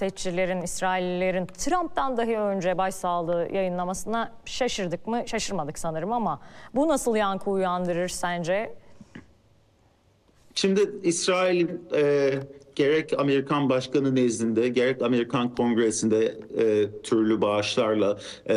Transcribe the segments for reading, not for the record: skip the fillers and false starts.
siyasetçilerin, İsraillilerin Trump'tan dahi önce başsağlığı yayınlamasına şaşırdık mı? Şaşırmadık sanırım ama bu nasıl yankı uyandırır sence? Şimdi İsrail'in gerek Amerikan Başkanı nezdinde gerek Amerikan Kongresi'nde türlü bağışlarla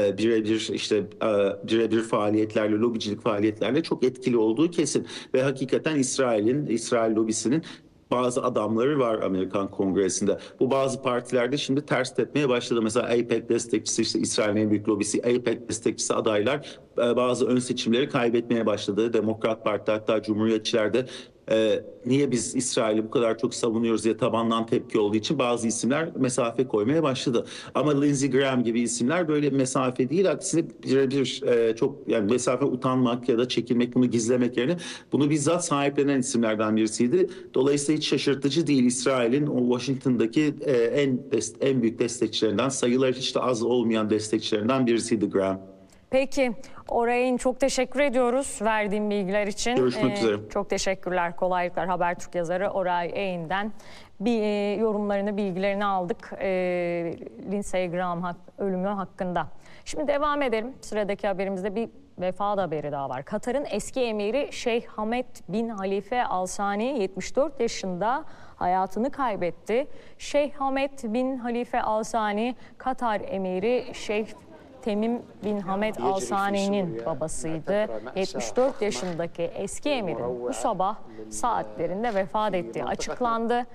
birebir faaliyetlerle, lobicilik faaliyetlerle çok etkili olduğu kesin. Ve hakikaten İsrail lobisinin bazı adamları var Amerikan Kongresi'nde. Bu bazı partilerde şimdi ters tepmeye başladı. Mesela AIPAC destekçisi, işte İsrail'in en büyük lobisi AIPAC destekçisi adaylar bazı ön seçimleri kaybetmeye başladı. Demokrat Parti, hatta Cumhuriyetçiler de niye biz İsrail'i bu kadar çok savunuyoruz diye tabandan tepki olduğu için bazı isimler mesafe koymaya başladı. Ama Lindsey Graham gibi isimler böyle mesafe değil, aksine birebir çok, yani mesafe, utanmak ya da çekilmek, bunu gizlemek yerine bunu bizzat sahiplenen isimlerden birisiydi. Dolayısıyla hiç şaşırtıcı değil, İsrail'in o Washington'daki en büyük destekçilerinden, sayıları hiç de az olmayan destekçilerinden birisiydi Graham. Peki Oray'ın çok teşekkür ediyoruz verdiğim bilgiler için. Görüşmek üzere. Çok teşekkürler. Kolaylıklar. Habertürk yazarı Oray Eğin'den yorumlarını, bilgilerini aldık. Lindsey Graham ölümü hakkında. Şimdi devam edelim. Sıradaki haberimizde bir vefat haberi daha var. Katar'ın eski emiri Şeyh Hamad bin Halife Al Sani 74 yaşında hayatını kaybetti. Şeyh Hamad bin Halife Al Sani, Katar emiri Şeyh Temim bin Hamed Al Sani'nin babasıydı. 74 yaşındaki eski emirin bu sabah saatlerinde vefat ettiği açıklandı.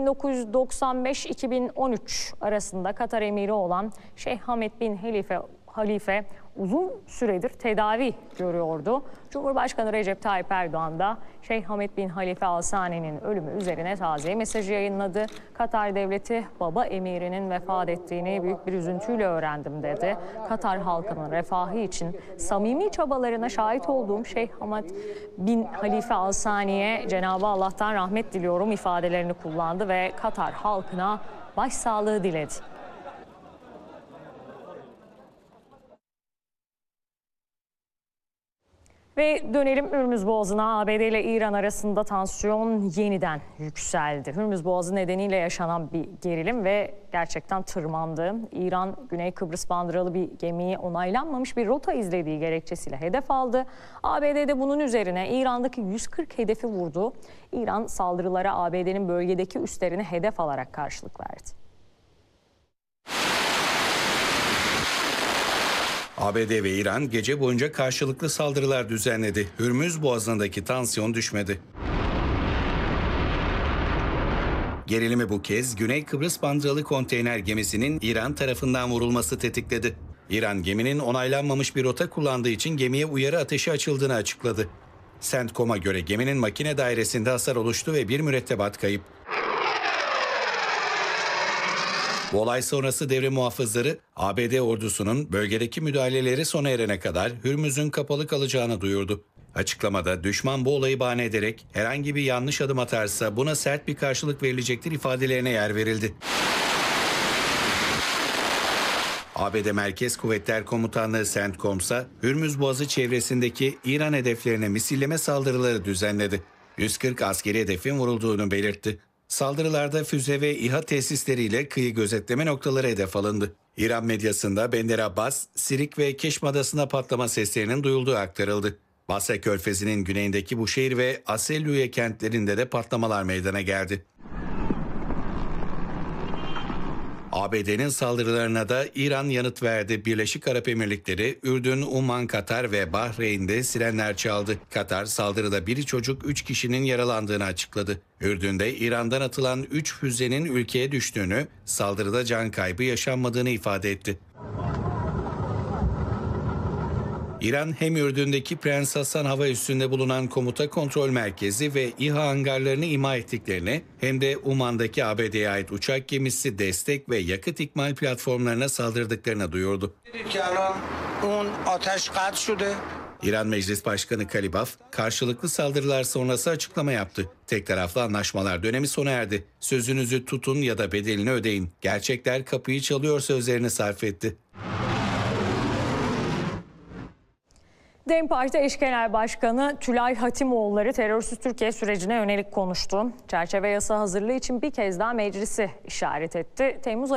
1995-2013 arasında Katar emiri olan Şeyh Hamad bin Halife uzun süredir tedavi görüyordu. Cumhurbaşkanı Recep Tayyip Erdoğan da Şeyh Hamad bin Halife Al Sani'nin ölümü üzerine taziye mesajı yayınladı. Katar devleti baba emirinin vefat ettiğini büyük bir üzüntüyle öğrendim dedi. Katar halkının refahı için samimi çabalarına şahit olduğum Şeyh Hamad bin Halife Al Sani'ye Cenab-ı Allah'tan rahmet diliyorum ifadelerini kullandı ve Katar halkına başsağlığı diledi. Ve dönelim Hürmüz Boğazı'na. ABD ile İran arasında tansiyon yeniden yükseldi. Hürmüz Boğazı nedeniyle yaşanan bir gerilim ve gerçekten tırmandı. İran, Güney Kıbrıs bandıralı bir gemiyi onaylanmamış bir rota izlediği gerekçesiyle hedef aldı. ABD de bunun üzerine İran'daki 140 hedefi vurdu. İran saldırılara ABD'nin bölgedeki üslerini hedef alarak karşılık verdi. ABD ve İran gece boyunca karşılıklı saldırılar düzenledi. Hürmüz Boğazı'ndaki tansiyon düşmedi. Gerilimi bu kez Güney Kıbrıs bandıralı konteyner gemisinin İran tarafından vurulması tetikledi. İran, geminin onaylanmamış bir rota kullandığı için gemiye uyarı ateşi açıldığını açıkladı. CENTCOM'a göre geminin makine dairesinde hasar oluştu ve bir mürettebat kayıp. Bu olay sonrası devre muhafızları ABD ordusunun bölgedeki müdahaleleri sona erene kadar Hürmüz'ün kapalı kalacağını duyurdu. Açıklamada düşman bu olayı bahane ederek herhangi bir yanlış adım atarsa buna sert bir karşılık verilecektir ifadelerine yer verildi. ABD Merkez Kuvvetler Komutanlığı CENTCOM ise Hürmüz Boğazı çevresindeki İran hedeflerine misilleme saldırıları düzenledi. 140 askeri hedefin vurulduğunu belirtti. Saldırılarda füze ve İHA tesisleriyle kıyı gözetleme noktaları hedef alındı. İran medyasında Bender Abbas, Sirik ve Keşm Adası'nda patlama seslerinin duyulduğu aktarıldı. Basra Körfezi'nin güneyindeki Buşehir ve Aselluye kentlerinde de patlamalar meydana geldi. ABD'nin saldırılarına da İran yanıt verdi. Birleşik Arap Emirlikleri, Ürdün, Umman, Katar ve Bahreyn'de sirenler çaldı. Katar, saldırıda biri çocuk 3 kişinin yaralandığını açıkladı. Ürdün'de İran'dan atılan 3 füzenin ülkeye düştüğünü, saldırıda can kaybı yaşanmadığını ifade etti. İran hem Ürdün'deki Prens Hasan hava üssünde bulunan komuta kontrol merkezi ve İHA hangarlarını imha ettiklerini hem de Umman'daki ABD'ye ait uçak gemisi destek ve yakıt ikmal platformlarına saldırdıklarını duyurdu. İran Meclis Başkanı Kalibaf, karşılıklı saldırılar sonrası açıklama yaptı. Tek taraflı anlaşmalar dönemi sona erdi. Sözünüzü tutun ya da bedelini ödeyin. Gerçekler kapıyı çalıyor sözlerini sarf etti. DEM Parti Eş Genel Başkanı Tülay Hatimoğulları terörsüz Türkiye sürecine yönelik konuştu. Çerçeve yasa hazırlığı için bir kez daha meclisi işaret etti. Temmuz